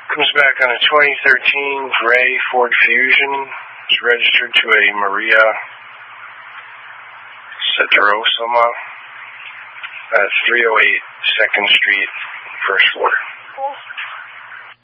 Comes back on a 2013 gray Ford Fusion. It's registered to a Maria Satarosoma at 308 2nd Street, first floor.